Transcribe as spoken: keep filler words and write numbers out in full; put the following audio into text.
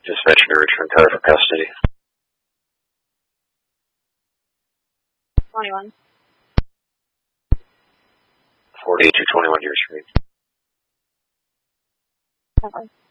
Dispatcher to return car for custody. twenty-one. forty-eight two twenty-one, your screen. Okay.